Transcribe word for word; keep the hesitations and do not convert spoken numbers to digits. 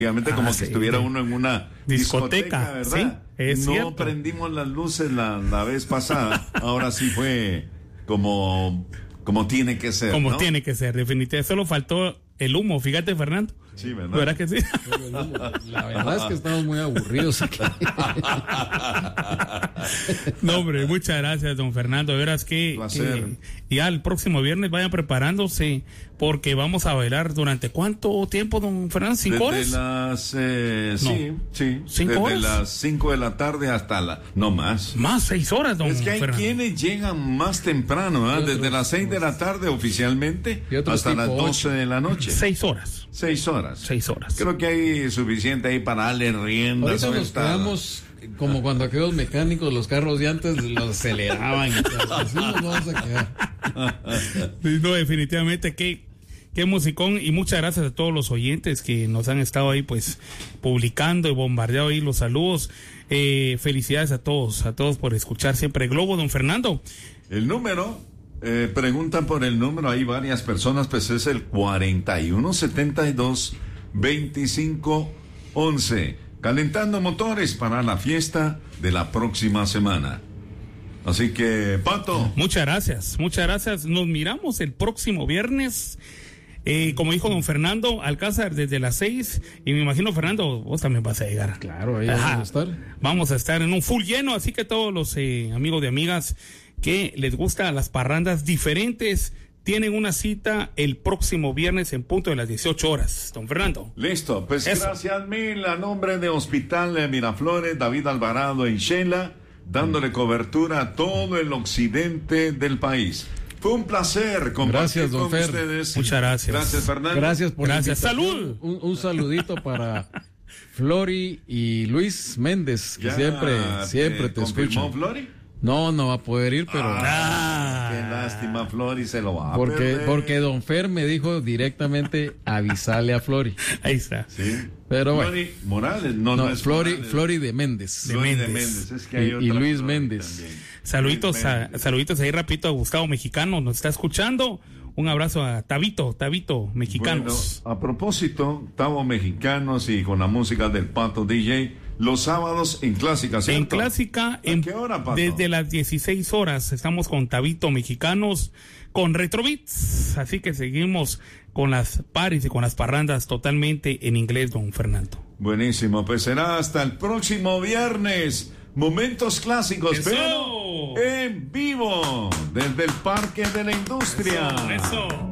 Obviamente, como ah, sí, que estuviera uno en una discoteca, discoteca ¿verdad? Sí, es no cierto. Prendimos las luces la, la vez pasada, ahora sí fue como, como tiene que ser. Como ¿no? tiene que ser, definitivamente. Solo faltó el humo, fíjate, Fernando. Sí, ¿verdad? ¿Verdad que sí? La verdad es que estamos muy aburridos aquí. No, hombre, muchas gracias, don Fernando. De veras que, que ya el próximo viernes vayan preparándose porque vamos a bailar durante ¿cuánto tiempo, don Fernando? ¿Cinco horas? Desde las, eh, no. sí, sí. ¿Cinco Desde horas? las cinco de la tarde hasta la, no más. Más, seis horas, don Fernando. Es que hay Fernando. quienes llegan más temprano, ¿eh? Desde las seis de la tarde oficialmente hasta las doce de la noche. Seis horas. Seis horas. Seis horas. Creo que hay suficiente ahí para darle rienda. Ahorita nos quedamos como cuando aquellos mecánicos, los carros de antes los aceleraban. Así nos vamos a quedar. No, definitivamente, qué, qué musicón, y muchas gracias a todos los oyentes que nos han estado ahí pues publicando y bombardeado ahí los saludos. Eh, felicidades a todos, a todos por escuchar siempre Globo, don Fernando. El número, eh, preguntan por el número, hay varias personas, pues es el cuarenta y uno setenta y dos veinticinco once. Calentando motores para la fiesta de la próxima semana. Así que, Pato. Muchas gracias, muchas gracias. Nos miramos el próximo viernes. Eh, como dijo don Fernando, Alcázar desde las seis. Y me imagino, Fernando, vos también vas a llegar. Claro, ahí vamos a estar. Vamos a estar en un full lleno. Así que todos los eh, amigos y amigas que les gustan las parrandas diferentes tienen una cita el próximo viernes en punto de las dieciocho horas. Don Fernando. Listo, pues Eso. Gracias mil a nombre de Hospital de Miraflores, David Alvarado y Sheila, dándole cobertura a todo el occidente del país. Fue un placer compartir gracias, don con Fer. ustedes. Muchas gracias. Gracias, Fernando. Gracias por Gracias. Salud. Un, un saludito para Flori y Luis Méndez, que Ya siempre, siempre te, te escuchan. Flori? No, no va a poder ir, pero... Ah, qué lástima, Flori se lo va a porque, perder. Porque don Fer me dijo directamente avisarle a Flori. Ahí está. Sí. Pero bueno. Flori Morales, no, no, no es Flori, Morales. Flori de Méndez. Flori de Méndez. Méndez. Es que hay Y- otra y Luis Flori Méndez. también. Saluditos Luis a, Méndez. saluditos ahí rapidito a Gustavo Mexicano, nos está escuchando. Un abrazo a Tabito, Tabito, Mexicanos. Bueno, a propósito, Tavo Mexicanos y con la música del Pato D J, los sábados en Clásica, ¿cierto? En Clásica, en, qué hora, Pato? desde las dieciséis horas, estamos con Tabito Mexicanos, con Retrobits, así que seguimos con las paris y con las parrandas totalmente en inglés, don Fernando. Buenísimo, pues será hasta el próximo viernes. Momentos clásicos, ¡Eso! pero en vivo, desde el Parque de la Industria. Eso, eso.